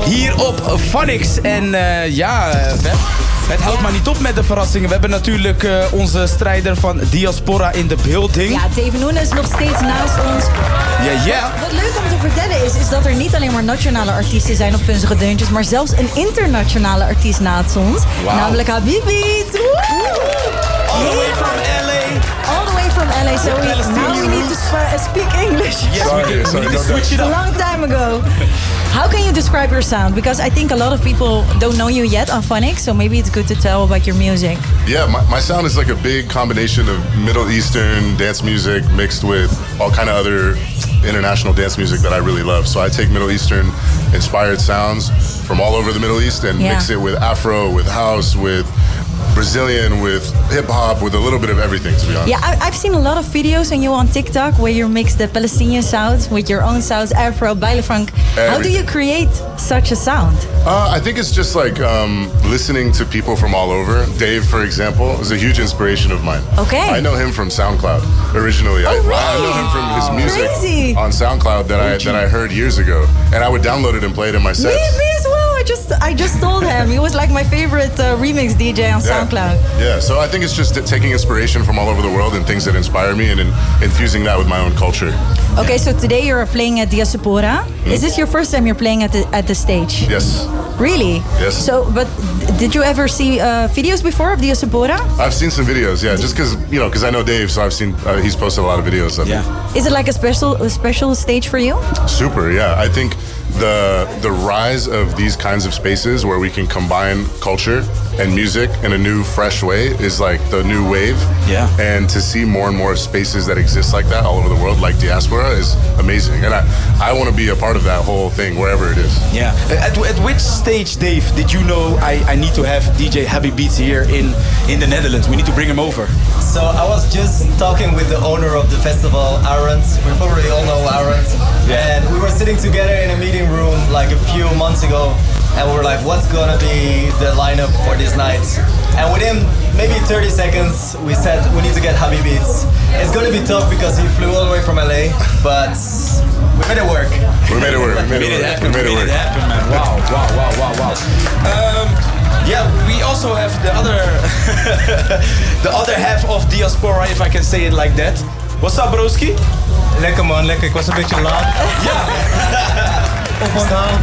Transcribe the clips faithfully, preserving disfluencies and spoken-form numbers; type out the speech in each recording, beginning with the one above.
hier op Phonics. En uh, ja, uh, het houdt maar niet op met de verrassingen. We hebben natuurlijk uh, onze strijder van Diaspora in de building. Ja, Dave Noenen is nog steeds naast ons. Ja, yeah, ja. Yeah. Wat leuk om te vertellen is, is dat er niet alleen maar nationale artiesten zijn op Vunzige Deuntjes, maar zelfs een internationale artiest naast ons. Wow. Namelijk Habibi's. All the way from L A. All the way from L A. So we, now we need to sp- speak English. Yes, sorry, we, do. Sorry, we need to switch it up. A long time ago. How can you describe your sound? Because I think a lot of people don't know you yet on Phonics, so maybe it's good to tell about your music. Yeah, my, my sound is like a big combination of Middle Eastern dance music mixed with all kind of other international dance music that I really love. So I take Middle Eastern inspired sounds from all over the Middle East and yeah. mix it with Afro, with house, with Brazilian, with hip-hop, with a little bit of everything, to be honest. Yeah, I, I've seen a lot of videos on you on TikTok where you mix the Palestinian sounds with your own sounds, Afro, baile funk. How do you create such a sound? Uh, I think it's just like um, listening to people from all over. Dave, for example, is a huge inspiration of mine. Okay. I know him from SoundCloud originally. Oh, I, really? I know him from his music Crazy. on SoundCloud that I that I heard years ago, and I would download it and play it in my sets. Me, me as well. I just I just told him he was like my favorite uh, remix D J on yeah. SoundCloud. Yeah, so I think it's just taking inspiration from all over the world and things that inspire me and in, infusing that with my own culture. Okay, so today you're playing at Diaspora. Mm. Is this your first time you're playing at the at the stage? Yes. Really? Yes. So, but did you ever see uh, videos before of Diaspora? I've seen some videos, yeah, just because you know, because I know Dave, so I've seen uh, he's posted a lot of videos of yeah. it. Is it like a special a special stage for you? Super, yeah. I think the the rise of these kinds of spaces where we can combine culture and music in a new, fresh way is like the new wave. Yeah. And to see more and more spaces that exist like that all over the world, like Diaspora, is amazing. And I, I want to be a part of that whole thing, wherever it is. Yeah. At, at which stage, Dave, did you know I, I need to have D J Habibi's here in, in the Netherlands? We need to bring him over. So I was just talking with the owner of the festival, Arend. We probably all know Arend. Yeah. And we were sitting together in a meeting room like a few months ago. And we were like, what's gonna be the lineup for this night? And within maybe thirty seconds, we said we need to get Habibi's. It's gonna be tough because he flew all the way from L A, but we made it work. We made it work. We made, we made it, it happen. We made, we it, made it happen, man. Wow, wow, wow, wow, wow. Um, yeah, we also have the other, the other half of Diaspora, if I can say it like that. What's up, broski? Lekker man, lekker. Ik was een beetje laat. Ja. Oponthoud.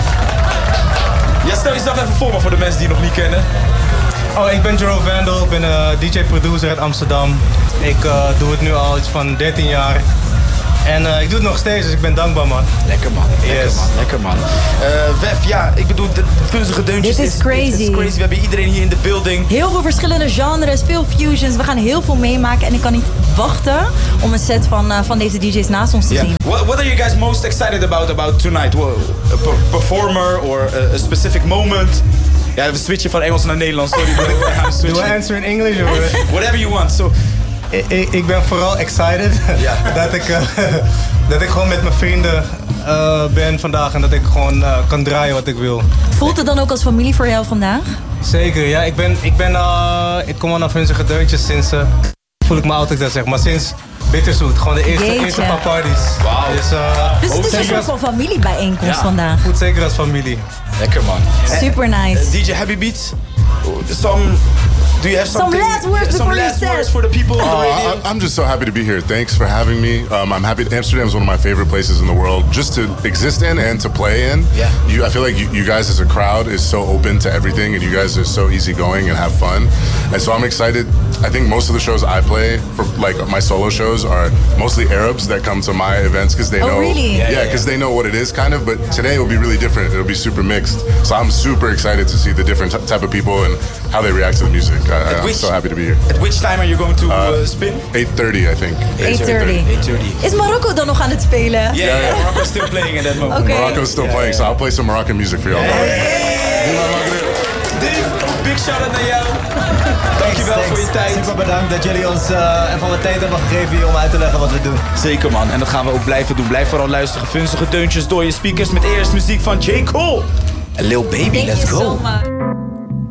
Ja, stel jezelf even voor, maar voor de mensen die je nog niet kennen. Oh, ik ben Jerome Vandal. Ik ben uh, D J-producer uit Amsterdam. Ik uh, doe het nu al iets van dertien jaar. En uh, ik doe het nog steeds, dus ik ben dankbaar, man. Lekker, man. Lekker, yes. man. Lekker, man. Uh, Wef, ja, ik bedoel, de Vunzige Deuntjes Dit is crazy. Is crazy. We hebben iedereen hier in de building. Heel veel verschillende genres, veel fusions. We gaan heel veel meemaken en ik kan niet wachten om een set van, uh, van deze D J's naast ons te yeah. zien. What, what are you guys most excited about about tonight? Well, a per performer or a, a specific moment? Ja, we switchen van Engels naar Nederlands. Sorry, bro. Do I answer in English or whatever you want? So, ik, ik ben vooral excited yeah. dat, ik, uh, dat ik gewoon met mijn vrienden uh, ben vandaag en dat ik gewoon uh, kan draaien wat ik wil. Voelt het dan ook als familie voor jou vandaag? Zeker, ja. Ik, ben, ik, ben, uh, ik kom al naar Vunzige Deuntjes sinds... Uh, voel ik me altijd dat zeg, maar sinds Bitterzoet. Gewoon de eerste, eerste paar parties. Wauw. Dus, uh, dus het is een soort van familiebijeenkomst ja, vandaag. Voelt zeker als familie. Lekker man. Super nice. Uh, D J Habibi's, some... Do you have some last words some before last you words for the people on the radio? Uh, I'm just so happy to be here. Thanks for having me. Um, I'm happy. Amsterdam is one of my favorite places in the world, just to exist in and to play in. Yeah. You, I feel like you, you guys as a crowd is so open to everything, and you guys are so easygoing and have fun. And so I'm excited. I think most of the shows I play, for like my solo shows, are mostly Arabs that come to my events because they oh, know. Really? Yeah, because yeah, yeah. they know what it is, kind of. But today it will be really different. It'll be super mixed. So I'm super excited to see the different t- type of people and how they react to the music. I, I'm which, so happy to be here. At which time are you going to uh, uh, spin? eight thirty, I think. eight thirty. eight thirty. Is Marokko dan nog aan het spelen? Yeah, yeah, yeah. Morocco's still playing at that moment. Okay. Morocco's still yeah, playing, yeah. So I'll play some Moroccan music for y'all. Hey. Dave, big shout-out naar jou. Dankjewel thanks, voor je tijd. Super bedankt dat jullie ons uh, even wat tijd hebben gegeven hier om uit te leggen wat we doen. Zeker man, en dat gaan we ook blijven doen. Blijf vooral luisteren, Vunzige Deuntjes door je speakers met eerst muziek van J. Cole. En Lil Baby, Thank let's you go. So much.